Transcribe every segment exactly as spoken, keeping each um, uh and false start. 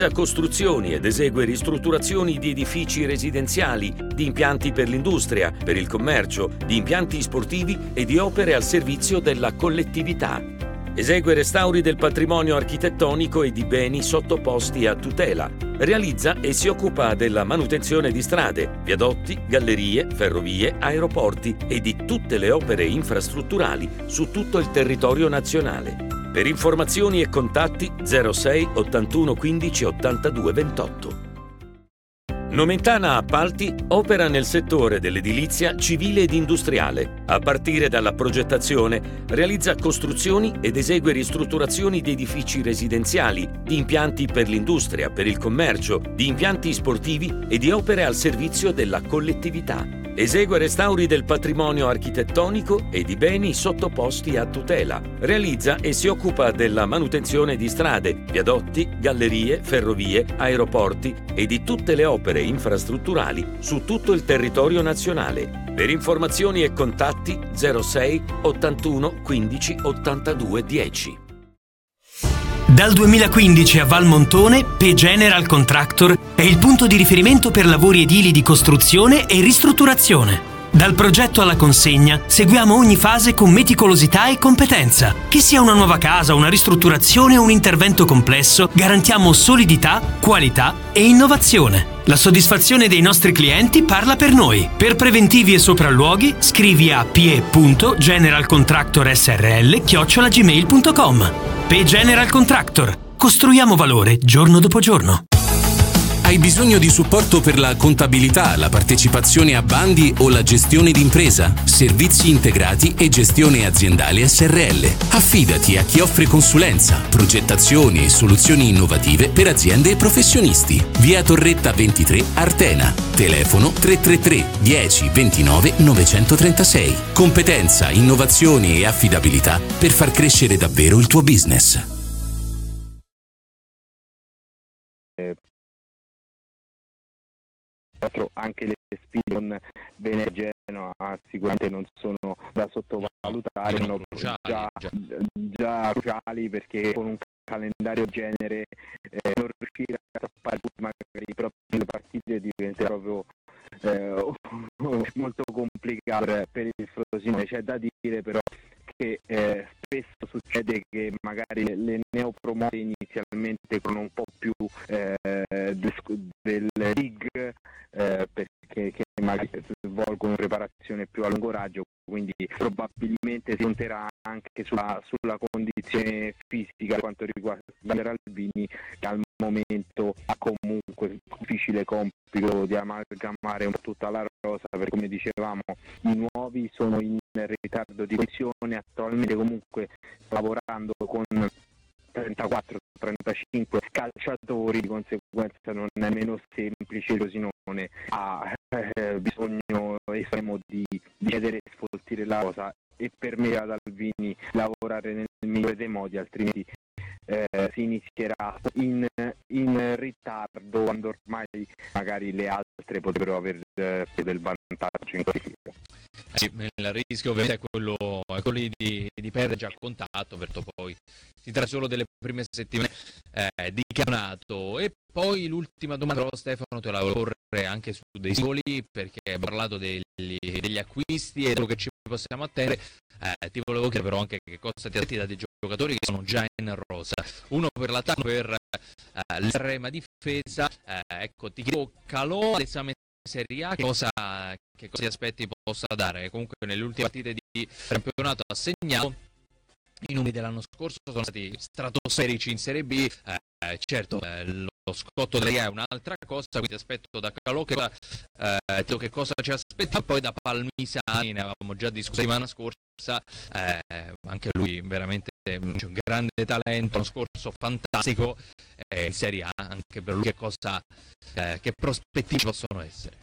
costruzioni ed esegue ristrutturazioni di edifici residenziali, di impianti per l'industria, per il commercio, di impianti sportivi e di opere al servizio della collettività. Esegue restauri del patrimonio architettonico e di beni sottoposti a tutela. Realizza e si occupa della manutenzione di strade, viadotti, gallerie, ferrovie, aeroporti e di tutte le opere infrastrutturali su tutto il territorio nazionale. Per informazioni e contatti zero sei ottantuno quindici ottantadue ventotto. Nomentana Appalti opera nel settore dell'edilizia civile ed industriale. A partire dalla progettazione, realizza costruzioni ed esegue ristrutturazioni di edifici residenziali, di impianti per l'industria, per il commercio, di impianti sportivi e di opere al servizio della collettività. Esegue restauri del patrimonio architettonico e di beni sottoposti a tutela. Realizza e si occupa della manutenzione di strade, viadotti, gallerie, ferrovie, aeroporti e di tutte le opere infrastrutturali su tutto il territorio nazionale. Per informazioni e contatti zero sei ottantuno quindici ottantadue dieci. Dal duemilaquindici a Valmontone, P General Contractor è il punto di riferimento per lavori edili di costruzione e ristrutturazione. Dal progetto alla consegna seguiamo ogni fase con meticolosità e competenza. Che sia una nuova casa, una ristrutturazione o un intervento complesso, garantiamo solidità, qualità e innovazione. La soddisfazione dei nostri clienti parla per noi. Per preventivi e sopralluoghi scrivi a p punto general contractor s r l chiocciola gmail punto com. P General Contractor. Costruiamo valore giorno dopo giorno. Hai bisogno di supporto per la contabilità, la partecipazione a bandi o la gestione d'impresa? Servizi integrati e gestione aziendale S R L. Affidati a chi offre consulenza, progettazioni e soluzioni innovative per aziende e professionisti. Via Torretta ventitré, Artena. Telefono tre tre tre dieci ventinove novecentotrentasei. Competenza, innovazione e affidabilità per far crescere davvero il tuo business. Anche le sfide con Venezia e Genoa sicuramente non sono da sottovalutare, sono già, già, già cruciali, perché con un calendario genere eh, non riuscire a tappare magari proprio nelle partite diventa proprio eh, molto complicato per, per il Frosinone. C'è da dire però che eh, spesso succede che magari le neopromosse inizialmente con un po' più eh, del, del league eh, perché che magari svolgono preparazione più a lungo raggio, quindi probabilmente si conterà anche sulla, sulla condizione fisica per quanto riguarda Albini, che al momento ha comunque il difficile compito di amalgamare un po' tutta la rosa, perché come dicevamo i nuovi sono in ritardo di coesione, attualmente comunque lavorando con trentaquattro trentacinque calciatori, di conseguenza non è meno semplice. Il Frosinone ha eh, bisogno estremo di, di chiedere e sfoltire la rosa, e permettere ad Albini lavorare nel migliore dei modi, altrimenti eh, si inizierà in, in ritardo, quando ormai magari le altre potrebbero avere eh, del vantaggio in classifica. Sì, il rischio ovviamente è quello, è quello di, di perdere già contatto, perché poi si tratta solo delle prime settimane eh, di campionato. E poi l'ultima domanda, Stefano, te la volevo porre anche su dei singoli, perché abbiamo parlato degli, degli acquisti e quello che ci possiamo attendere. Eh, ti volevo chiedere però anche che cosa ti aspetti da dei giocatori che sono già in rosa, uno per l'attacco, per eh, l'estrema difesa. Eh, ecco, ti chiedo Calò all'esame Serie A, che cosa, che cosa ti aspetti possa dare? Comunque nelle ultime partite di campionato ha segnato, i numeri dell'anno scorso sono stati stratosferici in Serie B. Eh, certo, eh, lo scotto della Serie A è un'altra cosa, quindi aspetto da Calò che, eh, che cosa ci aspetta. Poi da Palmisani, ne avevamo già discusso la settimana scorsa, eh, anche lui veramente c'è un grande talento, l'anno scorso fantastico, eh, in Serie A. Anche per lui che cosa, eh, che prospettive possono essere?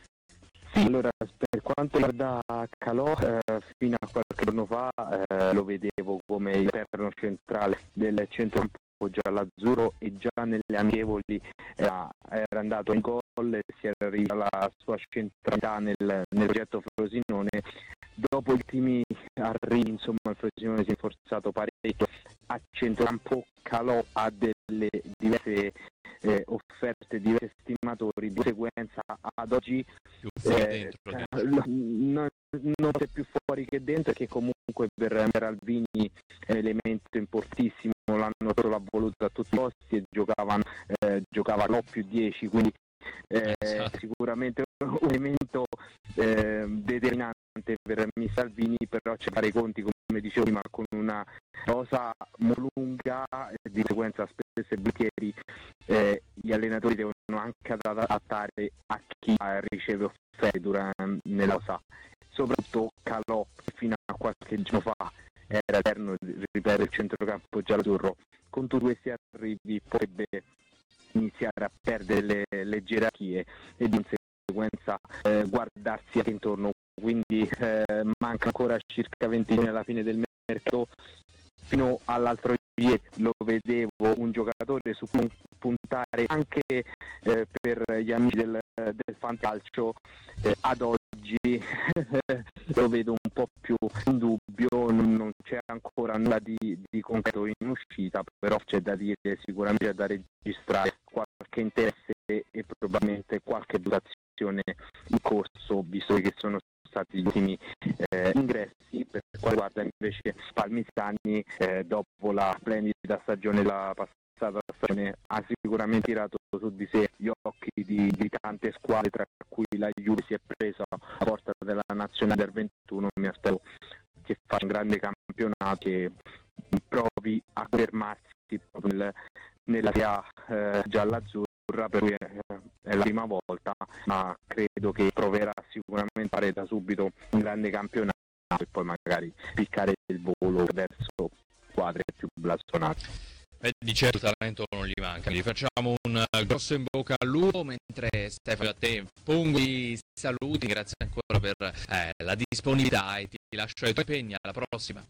Sì, allora per quanto riguarda Calò, eh, fino a qualche giorno fa eh, lo vedevo come il perno centrale del centrocampo giallo-azzurro, e già nelle amichevoli era, era andato in gol e si era arrivata la sua centralità nel, nel progetto Frosinone. Dopo gli ultimi arrivi, insomma, il Frosinone si è forzato parecchio a centrocampo. Calò ha delle diverse eh, offerte diversi estimatori, di conseguenza ad oggi eh, non, non c'è più fuori che dentro, che comunque per, per Albini è un elemento importantissimo, l'hanno solo l'ha voluto a tutti i costi e giocavano, eh, giocava no più dieci, quindi eh, esatto. Sicuramente un elemento eh, determinante per mister Albini, però c'è da fare i conti, come dicevo prima, con una rosa molto lunga, e di conseguenza spesso e volentieri eh, gli allenatori devono anche adattare a chi riceve offerte durante nella rosa. Soprattutto Calò, che fino a qualche giorno fa era eterno, ripeto, il centrocampo giallo-azzurro, con tutti questi arrivi potrebbe iniziare a perdere le, le gerarchie e di conseguenza eh, guardarsi anche intorno, quindi eh, manca ancora circa venti giorni alla fine del mercato. Fino all'altro ieri lo vedevo un giocatore su cui puntare anche eh, per gli amici del, del fantacalcio, eh, ad oggi lo vedo un po' più in dubbio, non, non c'è ancora nulla di, di concreto in uscita, però c'è da dire, sicuramente da registrare qualche interesse e probabilmente qualche dotazione in corso, visto che sono stati gli ultimi eh, ingressi. Per quanto riguarda invece Palmisani, eh, dopo la splendida stagione della passata stagione, ha sicuramente tirato su di sé gli occhi di, di tante squadre, tra cui la Juve si è presa a porta della nazionale del ventuno. Mi aspetto che fa un grande campionato e provi a fermarsi proprio nel, nella Serie A eh, gialla-azzurra, per cui è, è la prima volta, ma credo che proverà sicuramente a fare da subito un grande campionato e poi magari piccare il volo verso squadre più blasonate. Beh, di certo talento non gli manca. Gli facciamo un grosso in bocca al lupo, mentre Stefano, a te pongo i saluti, grazie ancora per eh, la disponibilità e ti lascio ai tuoi impegni. Alla prossima.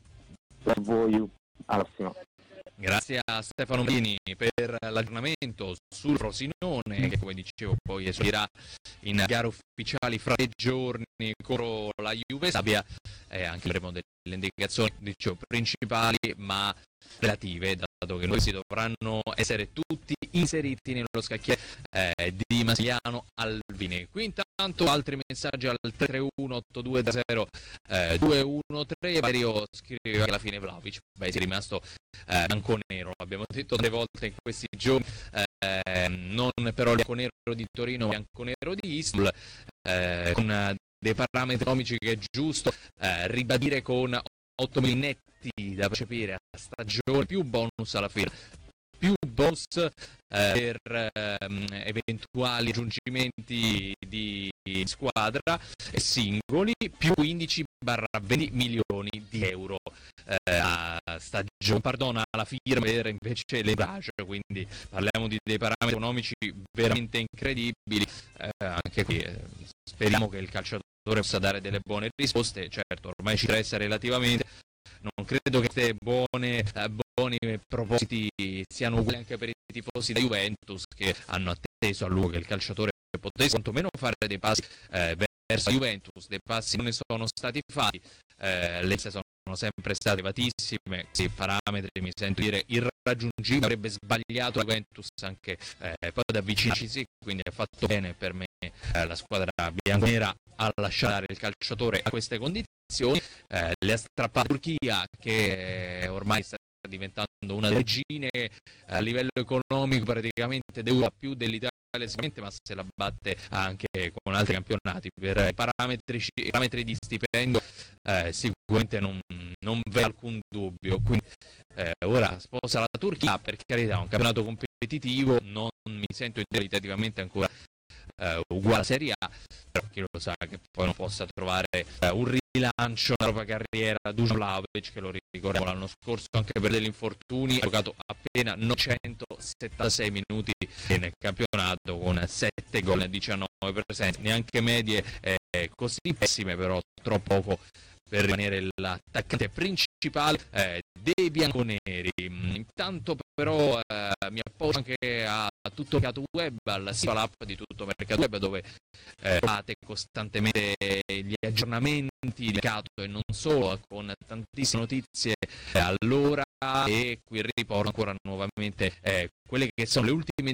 Per voi, alla prossima. Grazie a Stefano Marini per l'aggiornamento sul Frosinone, che come dicevo poi esordirà in gare ufficiali fra tre giorni contro la Juve Stabia, e anche avremo delle indicazioni, dicevo, principali ma relative, dato che noi si dovranno essere tutti inseriti nello scacchiere eh, di Massimiliano Albini. Qui intanto altri messaggi al tre tre uno otto due zero due uno tre. Valerio scrive alla fine Vlahovic, beh, si è rimasto eh, bianconero, l'abbiamo detto tre volte in questi giorni, eh, non però il bianconero di Torino, ma il bianconero di Istanbul, eh, con dei parametri economici che è giusto eh, ribadire, con otto milioni netti da percepire a stagione, più bonus alla fine, più bonus eh, per eh, eventuali aggiungimenti di squadra e singoli, più quindici venti milioni di euro eh, a stagione, pardon, alla firma per invece le braccia, quindi parliamo di dei parametri economici veramente incredibili. Eh, anche qui eh, speriamo che il calciatore possa dare delle buone risposte. Certo, ormai ci interessa relativamente, non credo che queste buone, eh, buoni propositi siano uguali anche per i tifosi da Juventus, che hanno atteso a lungo che il calciatore potesse quantomeno fare dei passi eh, verso la Juventus. Dei passi non ne sono stati fatti, eh, le sono sempre state elevatissime, questi parametri mi sento dire irraggiungibili, avrebbe sbagliato la Juventus anche eh, poi ad avvicinarci, quindi ha fatto bene per me eh, la squadra bianconera a lasciare il calciatore a queste condizioni. Eh, le ha strappate Turchia, che eh, ormai sta diventando una delle regine eh, a livello economico, praticamente d'Europa, più dell'Italia sicuramente, ma se la batte anche con altri campionati per i parametri, parametri di stipendio, eh, sicuramente non, non v'è alcun dubbio. Quindi eh, ora sposa la Turchia, per carità, un campionato competitivo, non mi sento qualitativamente ancora eh, uguale alla Serie A, però chi lo sa che poi non possa trovare eh, un rilancio nella propria carriera. Dusan Vlahovic, che lo ricordiamo l'anno scorso anche per degli infortuni, ha giocato appena novecentosettantasei minuti nel campionato con sette gol e diciannove presenze, neanche medie eh, così pessime, però troppo poco per rimanere l'attaccante principale eh, dei bianconeri. Intanto però eh, mi appoggio anche a tutto il mercato web, al sito, all'app di tutto mercato web, dove eh, trovate costantemente gli aggiornamenti di mercato e non solo, con tantissime notizie eh, all'ora, e qui riporto ancora nuovamente eh, quelle che sono le ultime